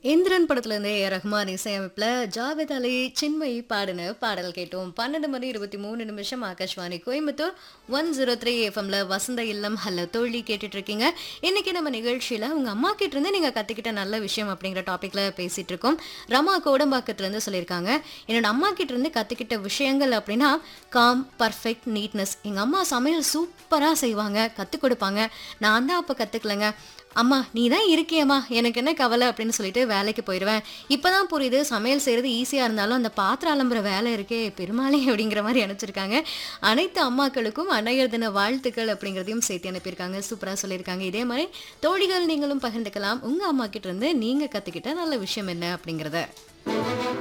இந்திரன் படத்துல இருந்து ரஹ்மான் இசையமைப்புல ஜாவேத் அலி சின்மயி பாடின பாடல் கேட்டோம். 12 மணி 23 நிமிஷம் ஆகாஷ்வாணி கோயம்புத்தூர் 103 எஃப்எம்ல வசந்த இல்லம் ஹலோ தோழி கேட்டுட்டு இருக்கீங்க. இன்னைக்கு நம்ம நிகழ்ச்சியில உங்க அம்மா கிட்ட இருந்து நீங்க கத்துக்கிட்ட நல்ல விஷயம் அப்படிங்கிற டாபிக்ல பேசிட்டு இருக்கோம். ரமா கோடம்பாக்கத்துல இருந்து சொல்லியிருக்காங்க, என்னோட அம்மா கிட்ட இருந்து கத்துக்கிட்ட விஷயங்கள் அப்படின்னா காம், பர்ஃபெக்ட், நீட்னஸ். எங்க அம்மா சமையல் சூப்பரா செய்வாங்க, கத்துக் கொடுப்பாங்க. நான் தான் அப்ப கத்துக்கலங்க. அம்மா நீ தான் இருக்கியம்மா, எனக்கு என்ன கவலை அப்படின்னு சொல்லிட்டு வேலைக்கு போயிடுவேன். இப்பதான் புரியுது, சமையல் செய்யறது ஈஸியா இருந்தாலும் அந்த பாத்திரம் அலம்புற வேலை இருக்கே பெருமாளே அப்படிங்கிற மாதிரி அனுப்பிச்சிருக்காங்க. அனைத்து அம்மாக்களுக்கும் அன்னையர் தின வாழ்த்துக்கள் அப்படிங்கிறதையும் சேர்த்து அனுப்பியிருக்காங்க. சூப்பரா சொல்லியிருக்காங்க. இதே மாதிரி தோழிகள் நீங்களும் பகிர்ந்துக்கலாம், உங்க அம்மா கிட்ட இருந்து நீங்க கத்துக்கிட்ட நல்ல விஷயம் என்ன அப்படிங்கிறத.